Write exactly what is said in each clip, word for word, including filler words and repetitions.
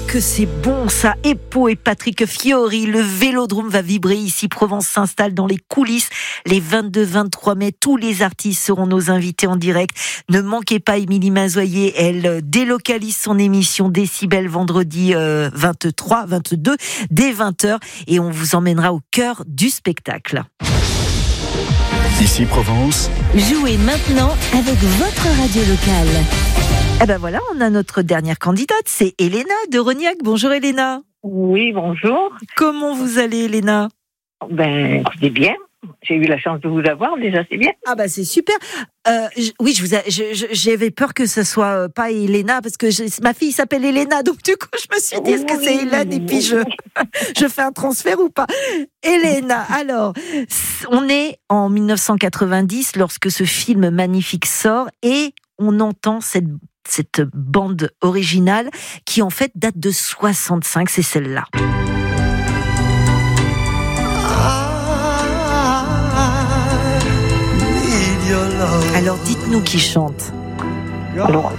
que c'est bon ça. Eppo et Patrick Fiori, le Vélodrome va vibrer ici. Provence s'installe dans les coulisses les vingt-deux vingt-trois mai. Tous les artistes seront nos invités en direct. Ne manquez pas Émilie Mazoyer, elle délocalise son émission Décibel vendredi euh, vingt-trois vingt-deux dès vingt heures et on vous emmènera au cœur du spectacle. Ici Provence. Jouez maintenant avec votre radio locale. Eh ben voilà, on a notre dernière candidate, c'est Elena de Rognac. Bonjour Elena. Oui, bonjour. Comment vous allez Elena? Ben, écoutez bien. J'ai eu la chance de vous avoir, déjà, c'est bien. Ah bah c'est super. Euh, je, oui, je vous a, je, je, j'avais peur que ce soit euh, pas Elena parce que je, ma fille s'appelle Elena, donc du coup je me suis dit est-ce que c'est Hélène et puis je je fais un transfert ou pas. Elena, alors on est en dix-neuf cent quatre-vingt-dix lorsque ce film magnifique sort et on entend cette cette bande originale qui en fait date de soixante-cinq, c'est celle-là. Alors, dites-nous qui chante. Alors,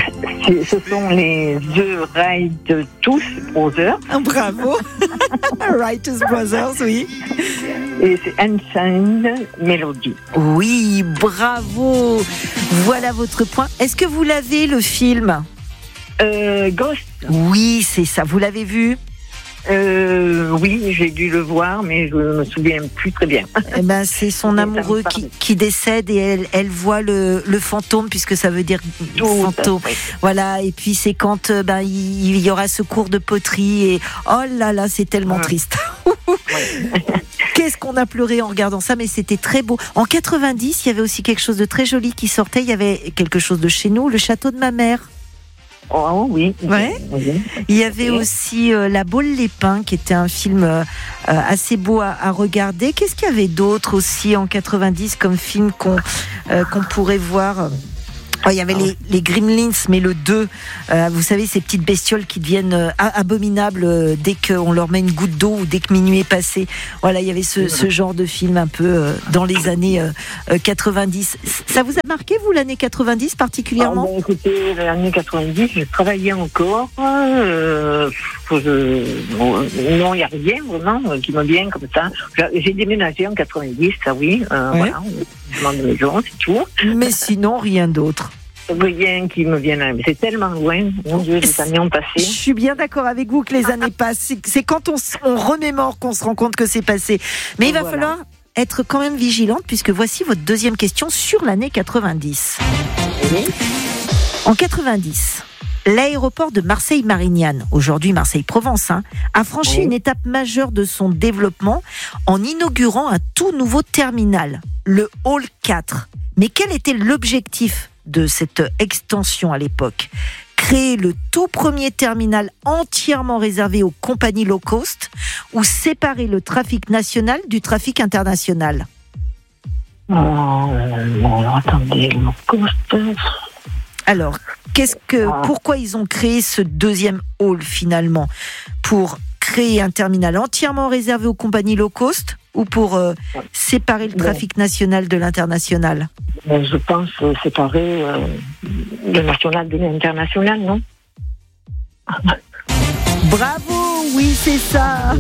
ce sont les The Righteous Brothers. Bravo. Righteous Brothers, oui. Et c'est Unsigned Melody. Oui, bravo. Voilà votre point. Est-ce que vous l'avez, le film euh, Ghost. Oui, c'est ça. Vous l'avez vu? Euh, oui, j'ai dû le voir, mais je me souviens plus très bien. Eh ben, c'est son amoureux qui, qui décède et elle, elle voit le, le fantôme, puisque ça veut dire Tout fantôme. oui. Voilà. Et puis c'est quand ben il, il y aura ce cours de poterie et oh là là, c'est tellement ouais. triste. Qu'est-ce qu'on a pleuré en regardant ça, mais c'était très beau. En quatre-vingt-dix, il y avait aussi quelque chose de très joli qui sortait. Il y avait quelque chose de chez nous, le château de ma mère. Oh oui. Ouais. Oui. Il y avait aussi euh, La Baule les Pins, qui était un film euh, assez beau à, à regarder. Qu'est-ce qu'il y avait d'autre aussi en quatre-vingt-dix comme film qu'on, euh, qu'on pourrait voir? Oh, il y avait les, les Gremlins, mais le deux, euh, vous savez, ces petites bestioles qui deviennent euh, abominables euh, dès qu'on leur met une goutte d'eau ou dès que minuit est passé. Voilà, il y avait ce, ce genre de film un peu euh, dans les années euh, quatre-vingt-dix. Ça vous a marqué, vous, l'année quatre-vingt-dix particulièrement? Ah, ben, écoutez, l'année quatre-vingt-dix, je travaillais encore. Euh, je, non, il n'y a rien vraiment qui me vient comme ça. J'ai déménagé en quatre-vingt-dix, ça oui. Euh, ouais. Voilà, on de maison, c'est tout. Mais sinon, rien d'autre. Rien qui me vient. C'est tellement loin. Mon Dieu, les années ont passé. Je suis bien d'accord avec vous que les années passent. C'est, c'est quand on, on remémore qu'on se rend compte que c'est passé. Mais Et il va voilà. falloir être quand même vigilante puisque voici votre deuxième question sur l'année quatre-vingt-dix. Oui. En quatre-vingt-dix, l'aéroport de Marseille-Marignane, aujourd'hui Marseille-Provence, hein, a franchi oui. une étape majeure de son développement en inaugurant un tout nouveau terminal, le Hall quatre. Mais quel était l'objectif de cette extension à l'époque? Créer le tout premier terminal entièrement réservé aux compagnies low cost ou séparer le trafic national du trafic international? Oh, bon, attendez, low cost. Alors, qu'est-ce que, pourquoi ils ont créé ce deuxième hall finalement? Pour créer un terminal entièrement réservé aux compagnies low cost ou pour euh, séparer le trafic national de l'international? Je pense séparer euh, le national de l'international, non? Bravo, oui, c'est ça.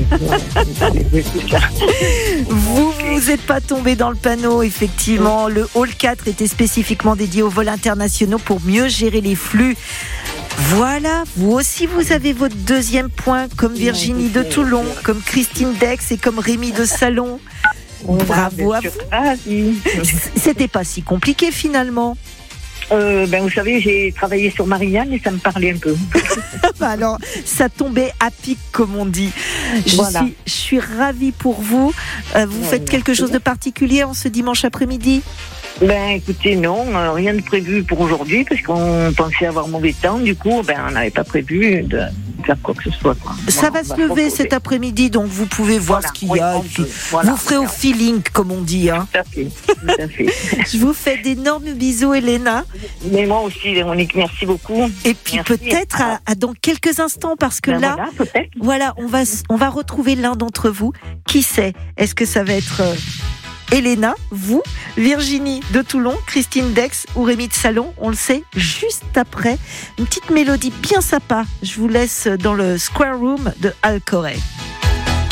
Vous vous êtes pas tombé dans le panneau, effectivement. Le Hall quatre était spécifiquement dédié aux vols internationaux pour mieux gérer les flux. Voilà, vous aussi vous avez votre deuxième point, comme Virginie de Toulon, comme Christine Dex et comme Rémi de Salon. Bravo à vous. C'était pas si compliqué finalement. Euh, ben vous savez, j'ai travaillé sur Marianne et ça me parlait un peu. Alors, ça tombait à pic, comme on dit. Je, voilà. suis, je suis ravie pour vous. Euh, vous ouais, faites quelque chose de particulier en ce dimanche après-midi? Ben écoutez, non, euh, rien de prévu pour aujourd'hui parce qu'on pensait avoir mauvais temps. Du coup, ben on n'avait pas prévu de faire quoi que ce soit. Quoi. Ça bon, va se lever cet après-midi, donc vous pouvez voir voilà, ce qu'il oui, y a. Et puis voilà, vous ferez voilà. au feeling, comme on dit. Hein. Tout à fait. Tout à fait. Je vous fais d'énormes bisous, Elena. Mais moi aussi, Véronique, merci beaucoup. Et puis merci. peut-être à, à dans quelques instants, parce que ben là, voilà, peut-être. voilà, on va on va retrouver l'un d'entre vous. Qui sait? Est-ce que ça va être euh, Elena, vous, Virginie de Toulon, Christine Dex ou Rémi de Salon, on le sait, juste après une petite mélodie bien sympa. Je vous laisse dans le Square Room de Al Corey.